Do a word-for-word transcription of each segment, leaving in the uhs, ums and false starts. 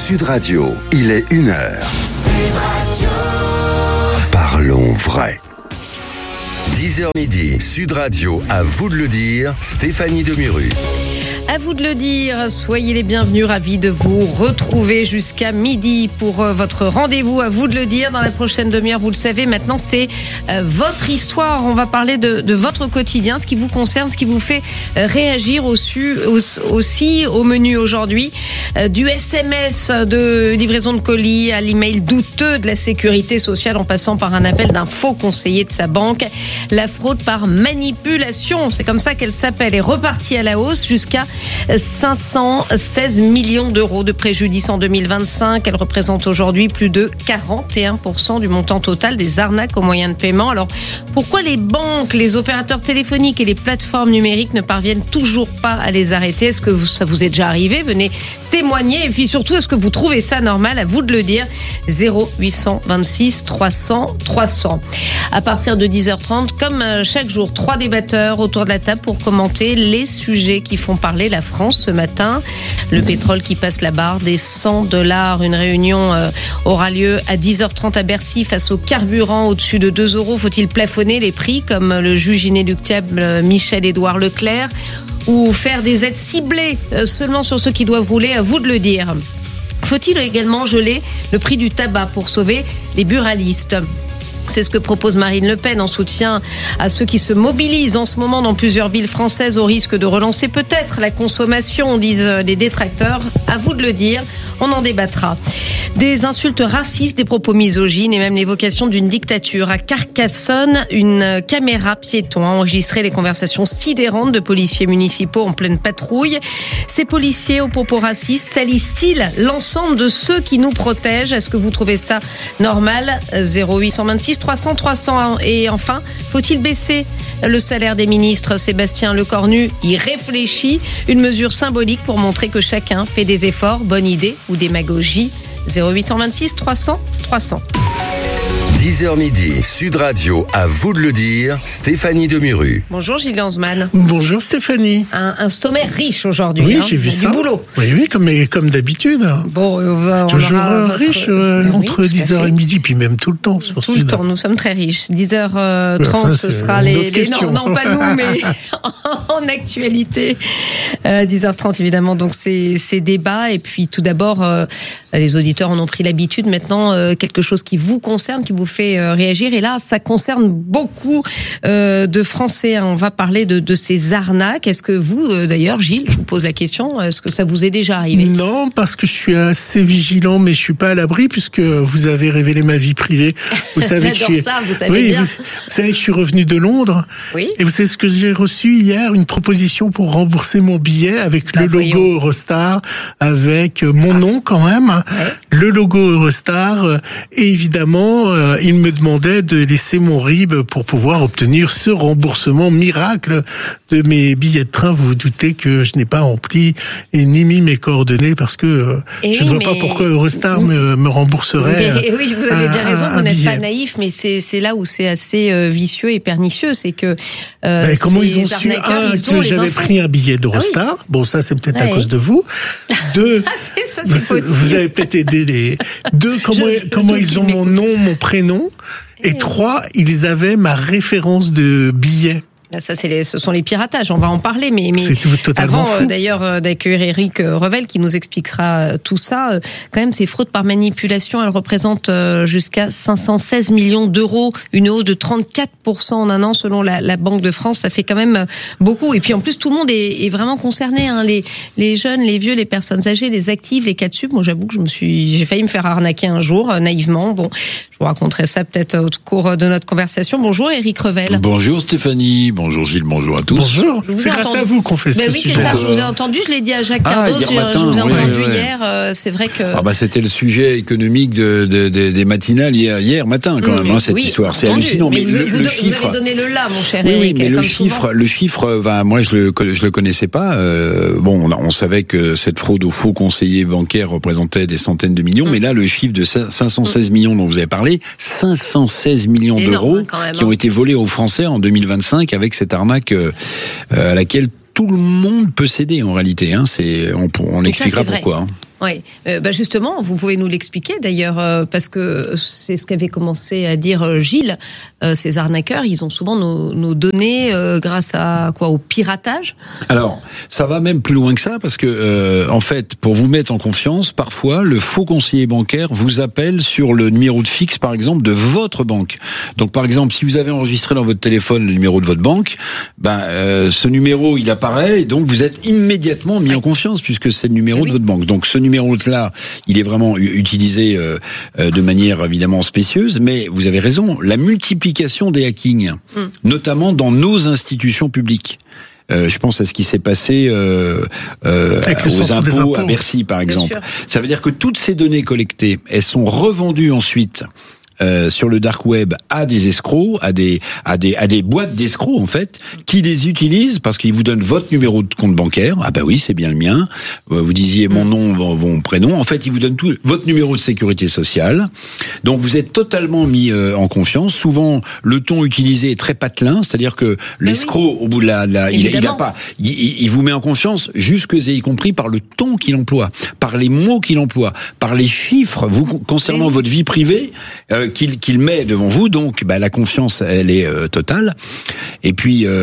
Sud Radio, il est une heure. Sud Radio. Parlons vrai. dix heures midi, Sud Radio, à vous de le dire, Stéphanie Demuru. À vous de le dire, soyez les bienvenus, ravis de vous retrouver jusqu'à midi pour euh, votre rendez-vous. À vous de le dire, dans la prochaine demi-heure, vous le savez, maintenant c'est euh, votre histoire. On va parler de, de votre quotidien, ce qui vous concerne, ce qui vous fait euh, réagir aussi, aussi au menu aujourd'hui. Euh, du S M S, de livraison de colis à l'email douteux de la sécurité sociale en passant par un appel d'un faux conseiller de sa banque. La fraude par manipulation, c'est comme ça qu'elle s'appelle, est repartie à la hausse jusqu'à cinq cent seize millions d'euros de préjudice en deux mille vingt-cinq. Elle représente aujourd'hui plus de quarante et un pour cent du montant total des arnaques aux moyens de paiement. Alors, pourquoi les banques, les opérateurs téléphoniques et les plateformes numériques ne parviennent toujours pas à les arrêter? Est-ce que ça vous est déjà arrivé? Venez témoigner. Et puis surtout, est-ce que vous trouvez ça normal? À vous de le dire. zéro huit cent vingt-six trois cents trois cents. À partir de dix heures trente, comme chaque jour, trois débatteurs autour de la table pour commenter les sujets qui font parler la France ce matin. Le pétrole qui passe la barre des cent dollars. Une réunion euh, aura lieu à dix heures trente à Bercy face au carburant au-dessus de deux euros. Faut-il plafonner les prix comme le juge inéluctable Michel-Édouard Leclerc ou faire des aides ciblées euh, seulement sur ceux qui doivent rouler? À vous de le dire. Faut-il également geler le prix du tabac pour sauver les buralistes? C'est ce que propose Marine Le Pen en soutien à ceux qui se mobilisent en ce moment dans plusieurs villes françaises au risque de relancer peut-être la consommation, disent les détracteurs. À vous de le dire, on en débattra. Des insultes racistes, des propos misogynes et même l'évocation d'une dictature. À Carcassonne, une caméra piéton a enregistré les conversations sidérantes de policiers municipaux en pleine patrouille. Ces policiers aux propos racistes salissent-ils l'ensemble de ceux qui nous protègent? Est-ce que vous trouvez ça normal? zéro huit cent vingt-six trois cents trois cents. Et enfin, faut-il baisser le salaire des ministres? Sébastien Lecornu y réfléchit. Une mesure symbolique pour montrer que chacun fait des efforts. Bonne idée ou démagogie? zéro huit cent vingt-six trois cents trois cents. dix heures midi, Sud Radio, à vous de le dire, Stéphanie Demuru. Bonjour Gilles Lanzmann. Bonjour Stéphanie. Un, un sommaire riche aujourd'hui. Oui, hein, j'ai vu du ça. boulot. Oui, oui, comme, comme d'habitude. Bon, on toujours aura votre... riche euh, oui, entre dix heures et midi, puis même tout le temps. Sur tout Sud. le temps, nous sommes très riches. dix heures trente, ouais, ça, ce sera les... les... Non, non, pas nous, mais en actualité. Euh, dix heures trente, évidemment, donc ces, ces débats. Et puis tout d'abord, euh, les auditeurs en ont pris l'habitude. Maintenant, euh, quelque chose qui vous concerne, qui vous fait euh, réagir. Et là, ça concerne beaucoup euh, de Français. On va parler de, de ces arnaques. Est-ce que vous, euh, d'ailleurs, Gilles, je vous pose la question, est-ce que ça vous est déjà arrivé? Non, parce que je suis assez vigilant, mais je suis pas à l'abri puisque vous avez révélé ma vie privée. Vous savez J'adore que je suis... ça, vous savez oui, bien. Vous, vous savez que je suis revenu de Londres. Oui. Et vous savez ce que j'ai reçu hier? Une proposition pour rembourser mon billet avec bah, le logo voyons. Eurostar, avec mon ah. nom quand même, ouais. Le logo Eurostar. Et évidemment, euh, il me demandait de laisser mon R I B pour pouvoir obtenir ce remboursement miracle de mes billets de train. Vous vous doutez que je n'ai pas rempli et ni mis mes coordonnées parce que euh, je oui, ne vois mais... pas pourquoi Eurostar me, me rembourserait. Mais, oui, vous avez bien un, raison, vous n'êtes billet. pas naïf, mais c'est, c'est là où c'est assez euh, vicieux et pernicieux, c'est que euh, ben, comment ils ont su un ils que ont j'avais infos. pris un billet d'Eurostar. Ah oui. Bon, ça c'est peut-être ouais. à cause de vous. Deux, ah, c'est ça, vous, c'est vous avez peut-être aidé les. Deux, comment, je, comment ils ont mon nom, mon prénom. Et trois, ils avaient ma référence de billet. Ça, c'est les, ce sont les piratages. On va en parler, mais, mais c'est tout, totalement avant fou. Euh, d'ailleurs euh, d'accueillir Éric Revel qui nous expliquera euh, tout ça. Euh, quand même, ces fraudes par manipulation, elles représentent euh, jusqu'à cinq cent seize millions d'euros, une hausse de trente-quatre pour cent en un an selon la, la Banque de France. Ça fait quand même beaucoup. Et puis en plus, tout le monde est, est vraiment concerné. Hein. Les, les jeunes, les vieux, les personnes âgées, les actives, les cas de sub. Moi, j'avoue que je me suis, j'ai failli me faire arnaquer un jour, euh, naïvement. Bon, je vous raconterai ça peut-être au cours de notre conversation. Bonjour, Éric Revel. Bonjour Stéphanie. Bonjour Gilles, bonjour à tous. Bonjour, c'est grâce entendu. à vous qu'on fait ben ce oui, sujet. C'est ça, je vous ai entendu, je l'ai dit à Jacques Cardos, ah, je, matin, je vous ai oui, entendu oui, oui. hier, euh, c'est vrai que... Ah bah c'était le sujet économique de, de, de, des matinales hier, hier matin quand même, mmh, hein, cette oui, histoire, c'est entendu. hallucinant. Mais, mais vous, le, vous, le vous chiffre... avez donné le là, mon cher oui, Éric. Oui, mais le chiffre, souvent. le chiffre, ben, moi je le, je le connaissais pas. Euh, bon, on, on savait que cette fraude aux faux conseillers bancaires représentait des centaines de millions, mmh. mais là le chiffre de cinq cent seize mmh. millions dont vous avez parlé, cinq cent seize millions énorme, d'euros même, qui hein. ont été volés aux Français en deux mille vingt-cinq avec cette arnaque euh, à laquelle tout le monde peut céder en réalité. Hein. C'est, on, on expliquera ça, pourquoi. Hein. Oui, euh, bah justement, vous pouvez nous l'expliquer d'ailleurs, euh, parce que c'est ce qu'avait commencé à dire euh, Gilles. Euh, ces arnaqueurs, ils ont souvent nos, nos données euh, grâce à quoi, au piratage. Alors, ça va même plus loin que ça, parce que euh, en fait, pour vous mettre en confiance, parfois le faux conseiller bancaire vous appelle sur le numéro de fixe, par exemple, de votre banque. Donc, par exemple, si vous avez enregistré dans votre téléphone le numéro de votre banque, ben euh, ce numéro il apparaît, et donc vous êtes immédiatement mis en confiance puisque c'est le numéro oui. de votre banque. Donc, ce numéro-là, il est vraiment utilisé euh, euh, de manière évidemment spécieuse, mais vous avez raison, la multiplication des hackings, mm. notamment dans nos institutions publiques. Euh, je pense à ce qui s'est passé euh, euh, aux impôts, impôts à Bercy, par exemple. Ça veut dire que toutes ces données collectées, elles sont revendues ensuite Euh, sur le dark web à des escrocs, à des à des à des boîtes d'escrocs en fait, qui les utilisent parce qu'ils vous donnent votre numéro de compte bancaire. Ah bah oui, c'est bien le mien. Vous disiez mon nom, mon, mon prénom. En fait, ils vous donnent tout votre numéro de sécurité sociale. Donc vous êtes totalement mis euh, en confiance. Souvent, le ton utilisé est très patelin, c'est-à-dire que l'escroc oui. au bout de la, la il, il a pas, il, il vous met en confiance jusque et y compris par le ton qu'il emploie, par les mots qu'il emploie, par les chiffres vous concernant oui. votre vie privée. Euh, Qu'il, qu'il met devant vous, donc bah, la confiance elle est euh, totale. Et puis euh,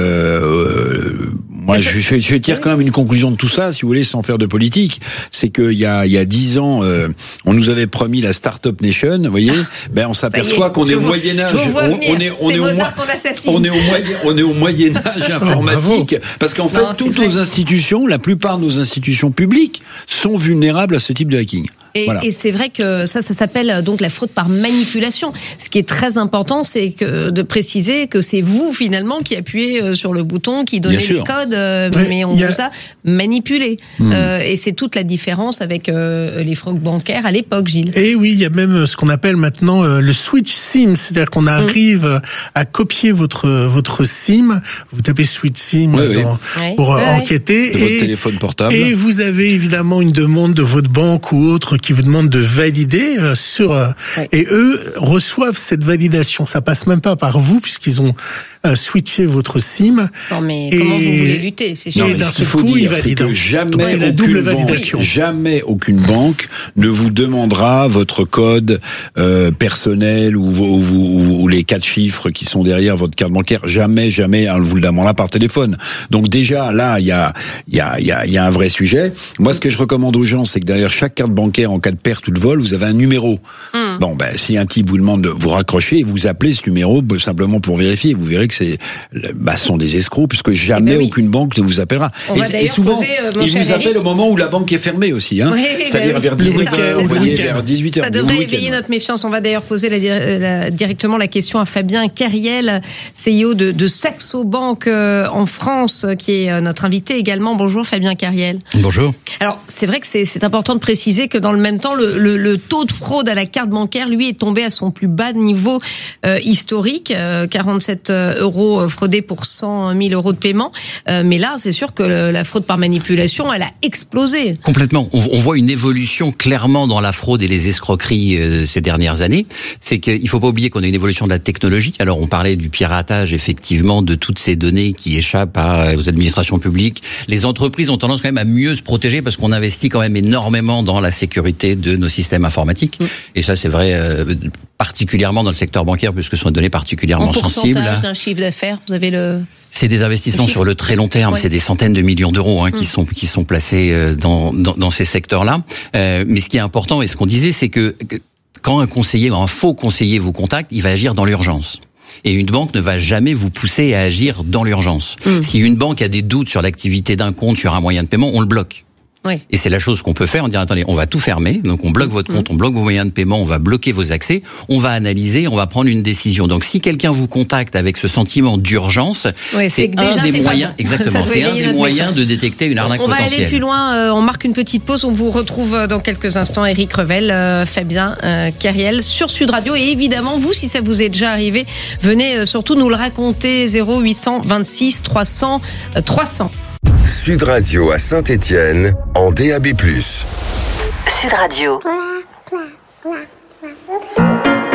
euh, moi je, je, je tire quand même une conclusion de tout ça, si vous voulez, sans faire de politique, c'est qu'il y a il y a dix ans, euh, on nous avait promis la Startup Nation, vous voyez, ben on s'aperçoit qu'on est au Moyen Âge, on, on est on est, est au on est au moyen on est au Moyen Âge informatique, parce qu'en fait non, toutes nos institutions, la plupart de nos institutions publiques sont vulnérables à ce type de hacking. Et, voilà. et c'est vrai que ça, ça s'appelle donc la fraude par manipulation. Ce qui est très important, c'est que de préciser que c'est vous finalement qui appuyez sur le bouton, qui donnez les codes, euh, oui, mais on a... vous a manipulé. Mmh. Euh, et c'est toute la différence avec euh, les fraudes bancaires à l'époque, Gilles. Et oui, il y a même ce qu'on appelle maintenant euh, le switch SIM, c'est-à-dire qu'on arrive mmh. à copier votre votre SIM. Vous tapez switch SIM oui, dans, oui. pour oui, enquêter. De et, votre téléphone portable. Et vous avez évidemment une demande de votre banque ou autre qui vous demande de valider euh, sur euh, oui. et eux reçoivent cette validation. Ça passe même pas par vous puisqu'ils ont euh, switché votre SIM. Non mais et... comment vous voulez lutter, c'est sûr. Non, mais ce qu'il faut coup, dire, c'est que jamais Donc, c'est la double validation. Banque, jamais aucune banque ne vous demandera votre code euh, personnel ou, ou, ou, ou les quatre chiffres qui sont derrière votre carte bancaire. Jamais, jamais, hein, vous le demandera par téléphone. Donc déjà là, il y a, il y a, il y a, il y a un vrai sujet. Moi, ce que je recommande aux gens, c'est que derrière chaque carte bancaire en cas de perte ou de vol, vous avez un numéro. Mmh. Bon, ben si un type vous demande de vous raccrocher, vous appelez ce numéro simplement pour vérifier. Vous verrez que c'est, bah, ce sont des escrocs puisque jamais eh ben oui. aucune banque ne vous appellera. Et, et souvent, poser, euh, ils vous appellent au moment où la banque est fermée aussi, hein. Oui, C'est-à-dire bah, vers dix-huit heures, vous voyez, vers dix-huit heures. Ça devrait éveiller notre méfiance. On va d'ailleurs poser la, la, directement la question à Fabien Carriel, C E O de, de Saxo Bank euh, en France, qui est notre invité également. Bonjour Fabien Carriel. Bonjour. Alors c'est vrai que c'est, c'est important de préciser que dans le même temps, le, le, le taux de fraude à la carte bancaire, lui, est tombé à son plus bas niveau euh, historique, euh, quarante-sept euros fraudés pour cent mille euros de paiement. Euh, mais là, c'est sûr que le, la fraude par manipulation, elle a explosé. Complètement. On, on voit une évolution clairement dans la fraude et les escroqueries euh, ces dernières années. C'est qu'il faut pas oublier qu'on a une évolution de la technologie. Alors, on parlait du piratage, effectivement, de toutes ces données qui échappent à, aux administrations publiques. Les entreprises ont tendance quand même à mieux se protéger parce qu'on investit quand même énormément dans la sécurité de nos systèmes informatiques. Mmh. Et ça, c'est vrai euh, particulièrement dans le secteur bancaire puisque ce sont des données particulièrement sensibles. En pourcentage d'un chiffre d'affaires, vous avez le... C'est des investissements le sur le très long terme, ouais. C'est des centaines de millions d'euros hein, mmh. qui sont qui sont placés dans dans, dans ces secteurs-là. Euh, mais ce qui est important et ce qu'on disait, c'est que, que quand un conseiller, un faux conseiller vous contacte, il va agir dans l'urgence. Et une banque ne va jamais vous pousser à agir dans l'urgence. Mmh. Si une banque a des doutes sur l'activité d'un compte, sur un moyen de paiement, on le bloque. Oui. Et c'est la chose qu'on peut faire, on dit attendez, on va tout fermer, donc on bloque votre compte, mmh. on bloque vos moyens de paiement, on va bloquer vos accès, on va analyser, on va prendre une décision. Donc si quelqu'un vous contacte avec ce sentiment d'urgence, oui, c'est, c'est un déjà, des c'est moyens, exactement, c'est un des moyens de détecter une arnaque on potentielle. On va aller plus loin, euh, on marque une petite pause, on vous retrouve dans quelques instants, Eric Revel, euh, Fabien euh, Carriel sur Sud Radio, et évidemment vous, si ça vous est déjà arrivé, venez euh, surtout nous le raconter, zéro huit cent vingt-six trois cents trois cents. Sud Radio à Saint-Étienne en D A B plus. Sud Radio.